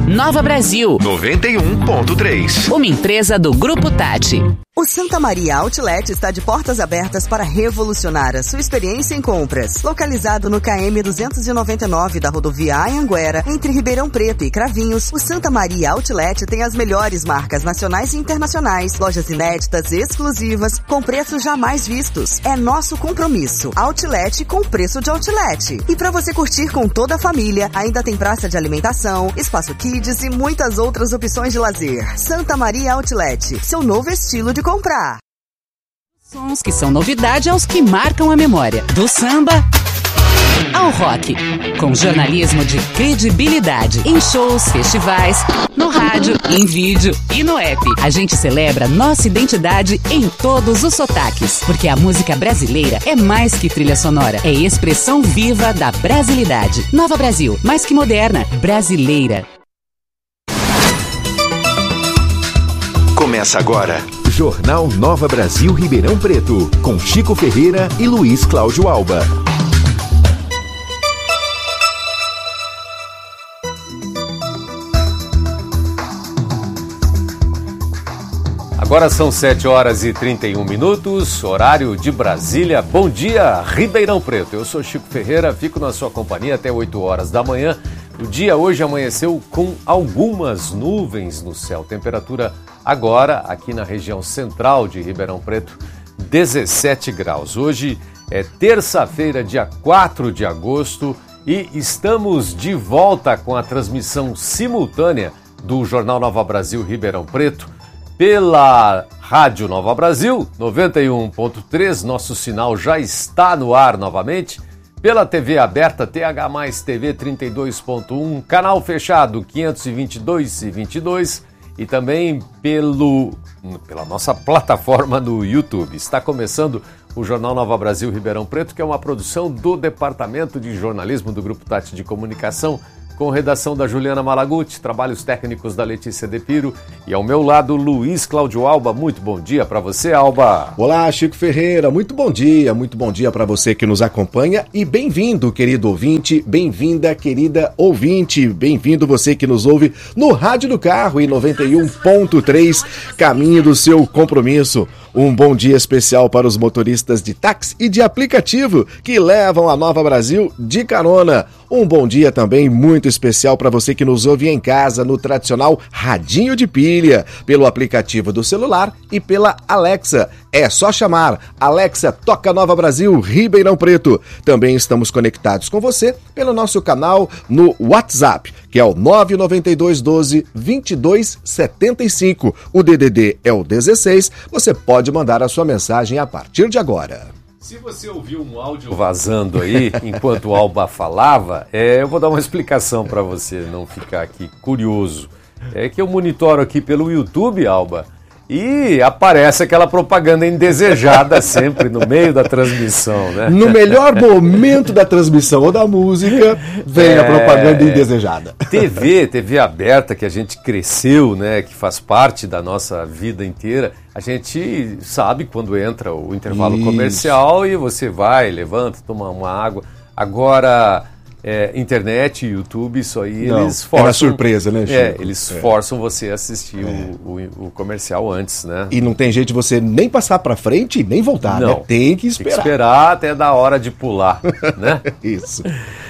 Nova Brasil 91.3. Uma empresa do Grupo Tati. O Santa Maria Outlet está de portas abertas para revolucionar a sua experiência em compras. Localizado no KM 299 da rodovia Anhanguera, entre Ribeirão Preto e Cravinhos, o Santa Maria Outlet tem as melhores marcas nacionais e internacionais, lojas inéditas e exclusivas, com preços jamais vistos. É nosso compromisso. Outlet com preço de outlet. E para você curtir com toda a família, ainda tem praça de alimentação, espaço kids e muitas outras opções de lazer. Santa Maria Outlet, seu novo estilo de comprar. Sons que são novidade aos que marcam a memória. Do samba ao rock. Com jornalismo de credibilidade. Em shows, festivais, no rádio, em vídeo e no app. A gente celebra nossa identidade em todos os sotaques. Porque a música brasileira é mais que trilha sonora. É expressão viva da brasilidade. Nova Brasil, mais que moderna, brasileira. Começa agora. Jornal Nova Brasil Ribeirão Preto, com Chico Ferreira e Luiz Cláudio Alba. Agora são 7 horas e 31 minutos, horário de Brasília. Bom dia, Ribeirão Preto. Eu sou Chico Ferreira, fico na sua companhia até 8 horas da manhã. O dia hoje amanheceu com algumas nuvens no céu. Temperatura agora, aqui na região central de Ribeirão Preto, 17 graus. Hoje é terça-feira, dia 4 de agosto, e estamos de volta com a transmissão simultânea do Jornal Nova Brasil Ribeirão Preto pela Rádio Nova Brasil, 91.3. Nosso sinal já está no ar novamente. Pela TV aberta, TH+, TV 32.1, canal fechado 522 e 22 e também pela nossa plataforma no YouTube. Está começando o Jornal Nova Brasil Ribeirão Preto, que é uma produção do Departamento de Jornalismo do Grupo Tati de Comunicação, com redação da Juliana Malaguti, trabalhos técnicos da Letícia De Piro e ao meu lado, Luiz Cláudio Alba. Muito bom dia para você, Alba. Olá, Chico Ferreira, muito bom dia para você que nos acompanha e bem-vindo, querido ouvinte, bem-vinda, querida ouvinte, bem-vindo você que nos ouve no rádio do carro em 91.3, caminho do seu compromisso. Um bom dia especial para os motoristas de táxi e de aplicativo que levam a Nova Brasil de carona. Um bom dia também muito especial para você que nos ouve em casa no tradicional radinho de pilha, pelo aplicativo do celular e pela Alexa. É só chamar Alexa Toca Nova Brasil Ribeirão Preto. Também estamos conectados com você pelo nosso canal no WhatsApp, que é o 992 12 22 75. O DDD é o 16. Você pode mandar a sua mensagem a partir de agora. Se você ouviu um áudio vazando aí, enquanto o Alba falava, eu vou dar uma explicação para você não ficar aqui curioso. É que eu monitoro aqui pelo YouTube, Alba, e aparece aquela propaganda indesejada sempre no meio da transmissão, né? No melhor momento da transmissão ou da música, vem a propaganda indesejada. TV aberta, que a gente cresceu, né? Que faz parte da nossa vida inteira. A gente sabe quando entra o intervalo comercial e você vai, levanta, toma uma água. Agora, internet, YouTube, isso aí eles forçam... É uma surpresa, né, Chico? Eles forçam você a assistir o comercial antes, né? E não tem jeito de você nem passar pra frente e nem voltar, não, né? Tem que esperar. Tem que esperar até da hora de pular, né? Isso.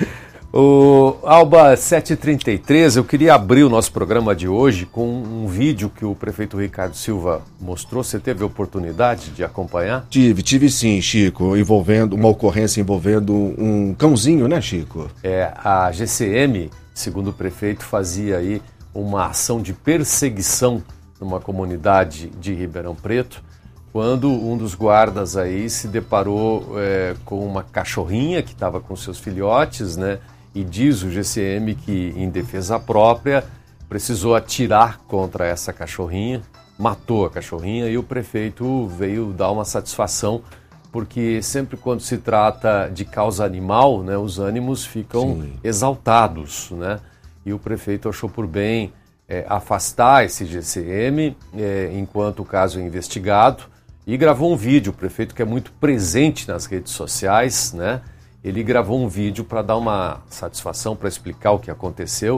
O Alba 7h33, eu queria abrir o nosso programa de hoje com um vídeo que o prefeito Ricardo Silva mostrou. Você teve a oportunidade de acompanhar? Tive sim, Chico, envolvendo uma ocorrência envolvendo um cãozinho, né, Chico? A GCM, segundo o prefeito, fazia aí uma ação de perseguição numa comunidade de Ribeirão Preto, quando um dos guardas aí se deparou com uma cachorrinha que estava com seus filhotes, né? E diz o GCM que, em defesa própria, precisou atirar contra essa cachorrinha, matou a cachorrinha, e o prefeito veio dar uma satisfação, porque sempre quando se trata de causa animal, né, os ânimos ficam exaltados, né? E o prefeito achou por bem afastar esse GCM enquanto o caso é investigado, e gravou um vídeo. O prefeito, que é muito presente nas redes sociais, né? Ele gravou um vídeo para dar uma satisfação, para explicar o que aconteceu,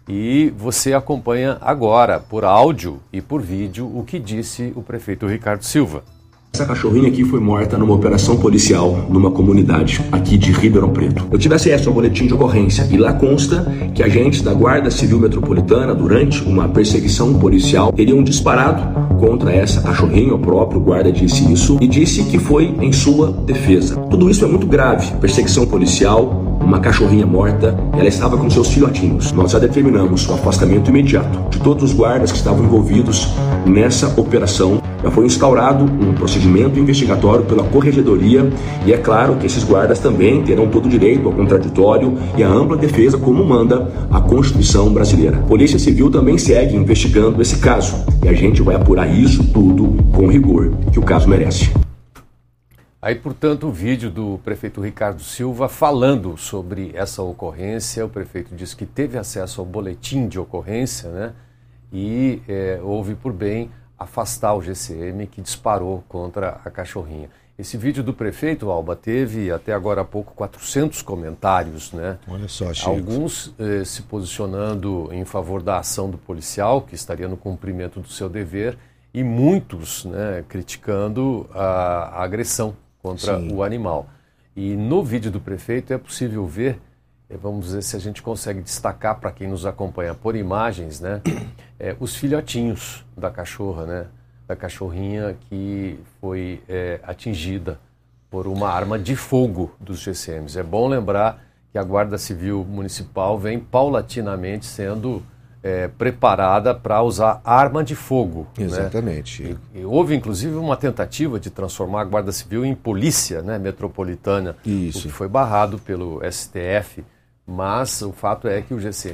E você acompanha agora, por áudio e por vídeo, o que disse o prefeito Ricardo Silva. Essa cachorrinha aqui foi morta numa operação policial numa comunidade aqui de Ribeirão Preto. Eu tive acesso ao boletim de ocorrência e lá consta que agentes da Guarda Civil Metropolitana, durante uma perseguição policial, teriam disparado contra essa cachorrinha. O próprio guarda disse isso e disse que foi em sua defesa. Tudo isso é muito grave. Perseguição policial, uma cachorrinha morta, ela estava com seus filhotinhos. Nós já determinamos o afastamento imediato de todos os guardas que estavam envolvidos nessa operação. Já foi instaurado um procedimento investigatório pela Corregedoria e é claro que esses guardas também terão todo o direito ao contraditório e à ampla defesa, como manda a Constituição brasileira. A Polícia Civil também segue investigando esse caso e a gente vai apurar isso tudo com rigor que o caso merece. Aí, portanto, o vídeo do prefeito Ricardo Silva falando sobre essa ocorrência. O prefeito disse que teve acesso ao boletim de ocorrência, né? E houve por bem afastar o GCM que disparou contra a cachorrinha. Esse vídeo do prefeito, Alba, teve até agora há pouco 400 comentários, né? Olha só, Chico. Alguns se posicionando em favor da ação do policial, que estaria no cumprimento do seu dever, e muitos, né, criticando a agressão contra o animal. E no vídeo do prefeito é possível ver, vamos dizer se a gente consegue destacar para quem nos acompanha por imagens, né, os filhotinhos da cachorra, né, da cachorrinha que foi atingida por uma arma de fogo dos GCMs. É bom lembrar que a Guarda Civil Municipal vem paulatinamente sendo preparada para usar arma de fogo. Exatamente. Né? E houve, inclusive, uma tentativa de transformar a Guarda Civil em polícia, né, metropolitana, Isso. o que foi barrado pelo STF, mas o fato é que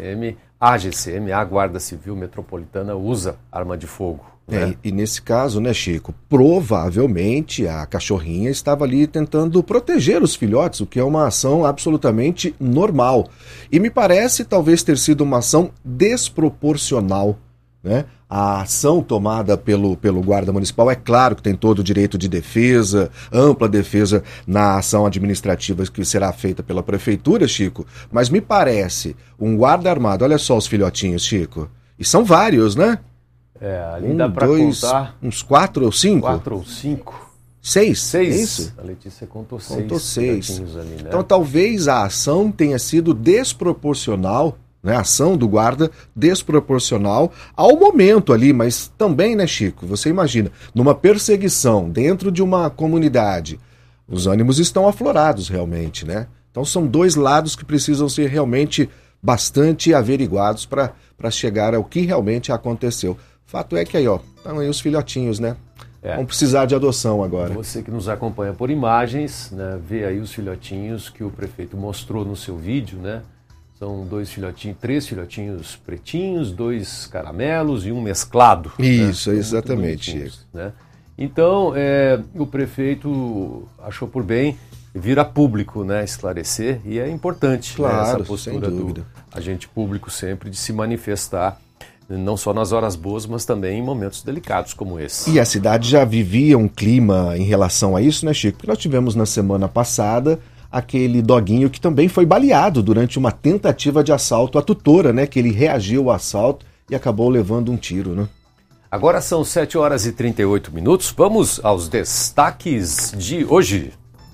a Guarda Civil Metropolitana, usa arma de fogo. Né? E nesse caso, né, Chico, provavelmente a cachorrinha estava ali tentando proteger os filhotes, o que é uma ação absolutamente normal. E me parece talvez ter sido uma ação desproporcional, né? A ação tomada pelo guarda municipal, é claro que tem todo o direito de defesa, ampla defesa na ação administrativa que será feita pela prefeitura, Chico, mas me parece um guarda armado, olha só os filhotinhos, Chico, e são vários, né? Ali dá para contar... Uns 4 ou 5? 4 ou 5. 6? É isso? A Letícia contou 6. Contou 6. Ali, né? Então talvez a ação tenha sido desproporcional, né? A ação do guarda desproporcional ao momento ali, mas também, né, Chico? Você imagina, numa perseguição dentro de uma comunidade, os ânimos estão aflorados realmente, né? Então são dois lados que precisam ser realmente bastante averiguados para chegar ao que realmente aconteceu. Fato é que aí, ó, estão aí os filhotinhos, né? Vão precisar de adoção agora. Você que nos acompanha por imagens, né, vê aí os filhotinhos que o prefeito mostrou no seu vídeo, né? São 3 filhotinhos pretinhos, 2 caramelos e um mesclado. Isso, né? Exatamente. Né? Então, o prefeito achou por bem vir a público, né, esclarecer, e é importante, claro, né, essa postura do agente público sempre de se manifestar, não só nas horas boas, mas também em momentos delicados como esse. E a cidade já vivia um clima em relação a isso, né, Chico? Porque nós tivemos na semana passada aquele doguinho que também foi baleado durante uma tentativa de assalto à tutora, né, que ele reagiu ao assalto e acabou levando um tiro, né? Agora são 7h38, vamos aos destaques de hoje.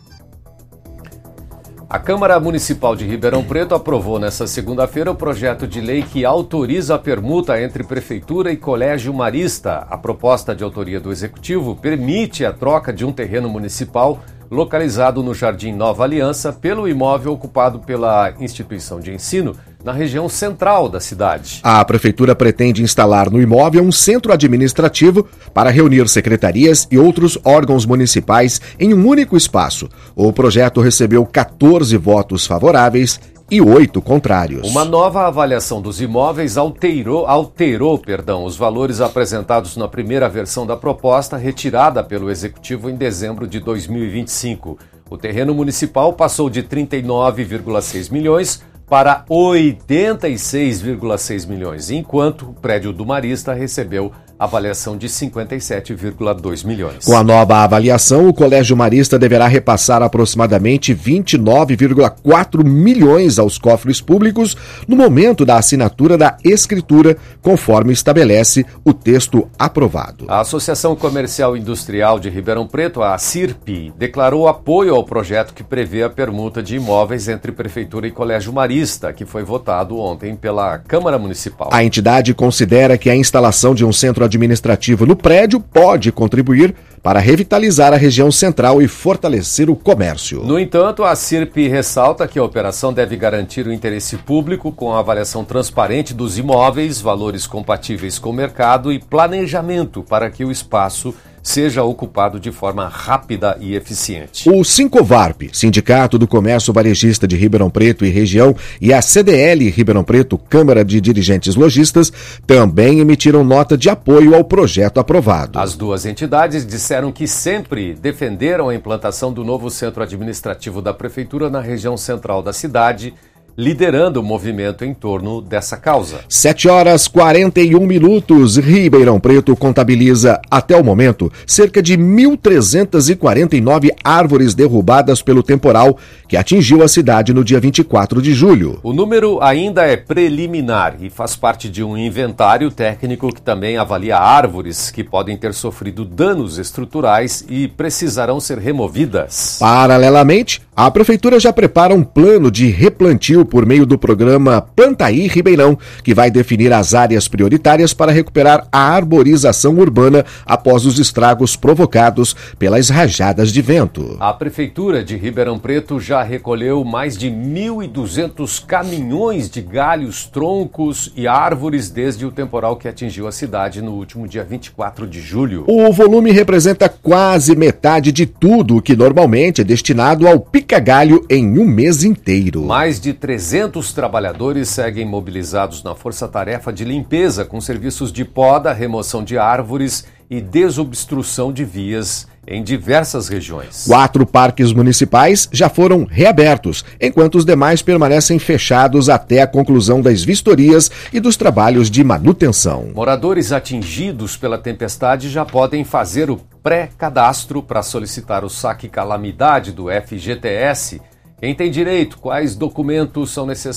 A Câmara Municipal de Ribeirão Preto aprovou nesta segunda-feira o projeto de lei que autoriza a permuta entre Prefeitura e Colégio Marista. A proposta de autoria do Executivo permite a troca de um terreno municipal localizado no Jardim Nova Aliança pelo imóvel ocupado pela instituição de ensino na região central da cidade. A Prefeitura pretende instalar no imóvel um centro administrativo para reunir secretarias e outros órgãos municipais em um único espaço. O projeto recebeu 14 votos favoráveis e 8 contrários. Uma nova avaliação dos imóveis alterou os valores apresentados na primeira versão da proposta, retirada pelo Executivo em dezembro de 2025. O terreno municipal passou de 39,6 milhões para 86,6 milhões, enquanto o prédio do Marista recebeu avaliação de 57,2 milhões. Com a nova avaliação, o Colégio Marista deverá repassar aproximadamente 29,4 milhões aos cofres públicos no momento da assinatura da escritura, conforme estabelece o texto aprovado. A Associação Comercial e Industrial de Ribeirão Preto, a ACIRP, declarou apoio ao projeto que prevê a permuta de imóveis entre Prefeitura e Colégio Marista, que foi votado ontem pela Câmara Municipal. A entidade considera que a instalação de um centro administrativo no prédio pode contribuir para revitalizar a região central e fortalecer o comércio. No entanto, a CIRP ressalta que a operação deve garantir o interesse público com a avaliação transparente dos imóveis, valores compatíveis com o mercado e planejamento para que o espaço seja ocupado de forma rápida e eficiente. O Sincovarp, Sindicato do Comércio Varejista de Ribeirão Preto e Região, e a CDL Ribeirão Preto, Câmara de Dirigentes Lojistas, também emitiram nota de apoio ao projeto aprovado. As duas entidades disseram que sempre defenderam a implantação do novo centro administrativo da Prefeitura na região central da cidade, liderando o movimento em torno dessa causa. 7h41. Ribeirão Preto contabiliza, até o momento, cerca de 1.349 árvores derrubadas pelo temporal que atingiu a cidade no dia 24 de julho. O número ainda é preliminar e faz parte de um inventário técnico que também avalia árvores que podem ter sofrido danos estruturais e precisarão ser removidas. Paralelamente, a Prefeitura já prepara um plano de replantio por meio do programa Plantaí Ribeirão, que vai definir as áreas prioritárias para recuperar a arborização urbana após os estragos provocados pelas rajadas de vento. A Prefeitura de Ribeirão Preto já recolheu mais de 1.200 caminhões de galhos, troncos e árvores desde o temporal que atingiu a cidade no último dia 24 de julho. O volume representa quase metade de tudo o que normalmente é destinado ao pica-galho em um mês inteiro. Mais de 300 trabalhadores seguem mobilizados na força-tarefa de limpeza com serviços de poda, remoção de árvores e desobstrução de vias em diversas regiões. 4 parques municipais já foram reabertos, enquanto os demais permanecem fechados até a conclusão das vistorias e dos trabalhos de manutenção. Moradores atingidos pela tempestade já podem fazer o pré-cadastro para solicitar o saque calamidade do FGTS. Quem tem direito, quais documentos são necessários